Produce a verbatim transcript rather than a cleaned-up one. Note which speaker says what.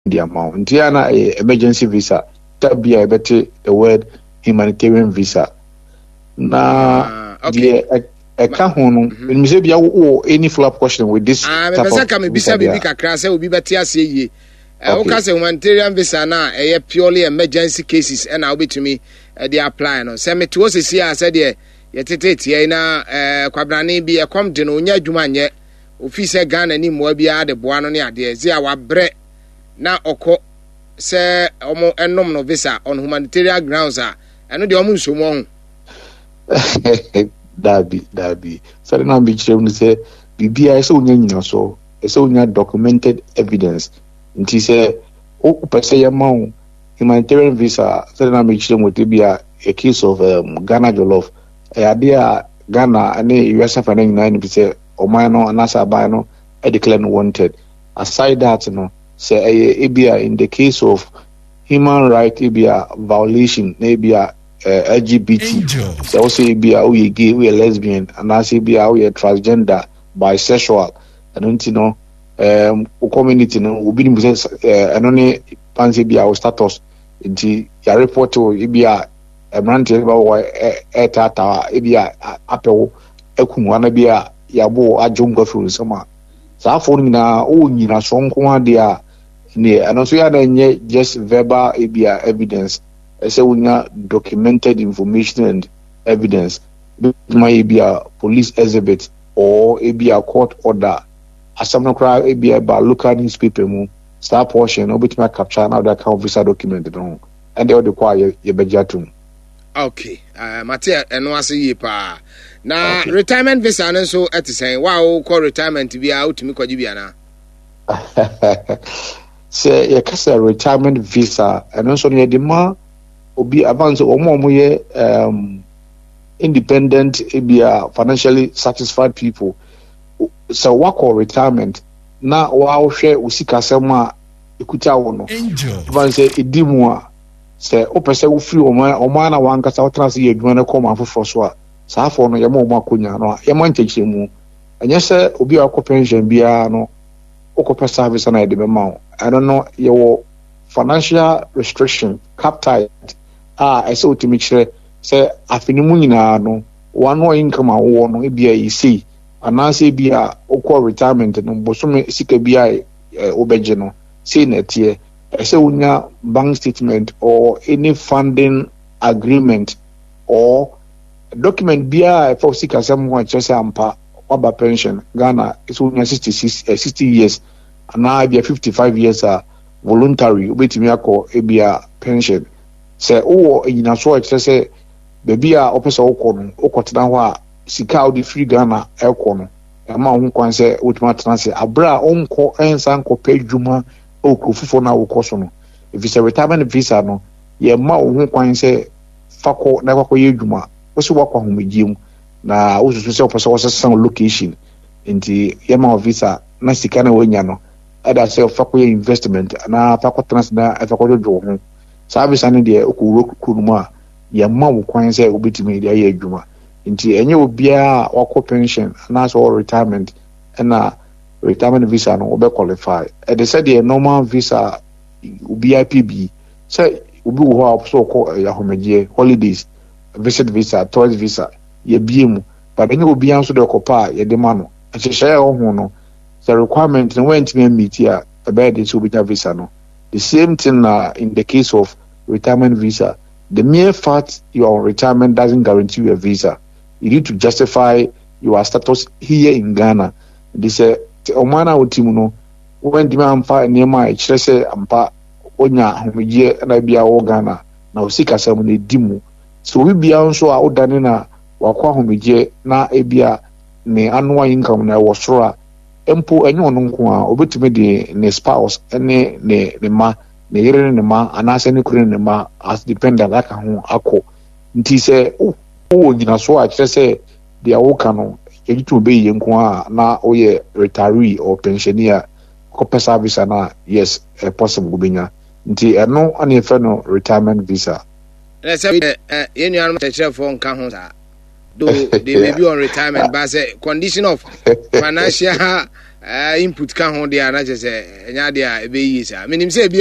Speaker 1: the amount. Diana emergency visa. That be a better the word humanitarian visa. Na okay. I can't hold maybe I any follow-up question with this.
Speaker 2: Ah, me pesa ka me bisa bibi kakra say obi beti ase yie. Eh o ka say humanitarian visa na eh purely emergency cases and now betumi eh dey apply no. Say me to say say say dey ye tete tie na eh kwabrane bi e kom de no nya adwuma nye office Ghana ni mo bia de boa no ne ade ze a wabre na okọ say omo enom no visa on humanitarian grounds a eno de omo nsomo ho.
Speaker 1: Dabi, Dabi. So then I'm being say, B B I so nyina so, so nya documented evidence. And he say, oh, per se amount humanitarian visa. So then I'm being with be a case of um, Ghana Jollof. A idea Ghana and U S F and nine say, or mino and Nasa Bino, a declare wanted. Aside that, you know, say a be in the case of human right, it be a violation, maybe a Uh, L G B T, so also be a we gay, we a lesbian, and I say be a we a transgender, bisexual, and you know, um, community, no, we be uh, and only fancy be our status. The your report to be a a brand about a tata, it be a apple, a kumwana be a yabo, a jungle through summer. So for me now, oh, you know, some one there, and also you had just verbal, it be evidence. I say we have documented information and evidence. It might be a police exhibit or it be a court order. As some cry, it be about local newspaper mu. Star portion, no bit my capture now that kind of visa documented on. And they all require your budget.
Speaker 2: Okay, uh, Matia, and was a year pa. Now, retirement visa and so at the same. Wow, call retirement to be out to me, Kojibiana.
Speaker 1: Say, a case retirement visa and also near the ma. Obi advance or more um independent be financially satisfied people. So work or retirement na wa share usika sema ikuta wono advance edimu say opese wo free o ma o ma na wanka sa otrans ye adwuma na come afofo so a sa afo no ye ma o ma konya no ye ma ntekire mu anya se obi akọ pension bia no okọ service na de be ma I don't know your financial restriction cap tight. Ah, I saw to make sure say afinimu nyina no one more income a wo no e bia yi sei anase bia okọ retirement no bosome sika bia obeje no sei na tie e say unya bank statement or any funding agreement or document bia for sika some one just ampa oba pension Ghana is unya sixty-six uh, sixty years and now bia fifty-five years are voluntary obetimi akọ e bia pension. Say oh ina so e say baby a opesa okọ no okotena ho a sika odi free Ghana ekọ no e ma ho kwan say ultima transfer abra onko ensa nko pedwuma okofufo na okọ so no if it's a retirement visa no ye ma ho kwan say fako na kwakọ ye dwuma wo so wakọ homegiem na wo so say opesa wo san location nti ye ma visa na sika na wonya no ada say fako ye investment na fako transfer na fako do ho service and the okuro kuruma ya ma wo kwan say obetimi dia ya adwuma nti enye obia wakọ pension na so retirement na retirement visa no obe qualify e dey say the normal visa B I P B say obi wo ho so ko ya homeje holidays visit visa tourist visa ye biemu but enye obia nso de kopa ye de ma no a chehye ho no the requirement no went me meet here about this obia visa no. The same thing uh, in the case of retirement visa. The mere fact you are on retirement doesn't guarantee you a visa. You need to justify your status here in Ghana. They say, "Omana utimuno when the man fa nema e kire say ampa onya homije na bia wo Ghana na osika sam na dimu." So we bia nso a odane na wakwa homije na ebia ne annual income na wo soro empo enyo no nko a obetime de ne spouse ene ne ne ma ne yere ne ma anase ne kure ne ma as dependent aka ho akọ nti se o nyina so a kire se de awoka no ejitu be ye nko a na oye retiree or pensioner ko pesa visa na yes uh, possible benya nti eno ana efe no retirement visa
Speaker 2: na se eh yenu anu techere for nka ho sa do they may be on retirement but say condition of financial uh, input ka ho de ana che se enya de a ebe yi sa menim se